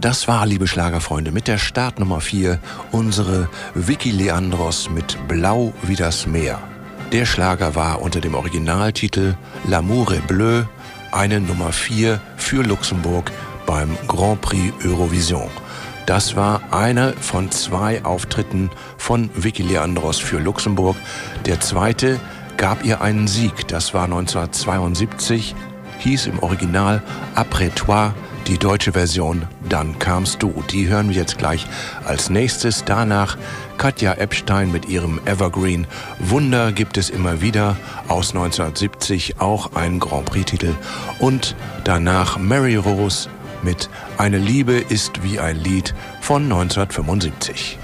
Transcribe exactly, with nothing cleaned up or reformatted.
Das war, liebe Schlagerfreunde, mit der Startnummer vier unsere Vicky Leandros mit Blau wie das Meer. Der Schlager war unter dem Originaltitel L'amour est bleu eine Nummer vier für Luxemburg beim Grand Prix Eurovision. Das war einer von zwei Auftritten von Vicky Leandros für Luxemburg. Der zweite gab ihr einen Sieg. Das war neunzehnhundertzweiundsiebzig, hieß im Original Après toi, die deutsche Version Dann kamst du. Die hören wir jetzt gleich als nächstes. Danach Katja Epstein mit ihrem Evergreen Wunder gibt es immer wieder aus neunzehnhundertsiebzig, auch ein Grand Prix-Titel. Und danach Mary Rose mit Eine Liebe ist wie ein Lied von neunzehnhundertfünfundsiebzig.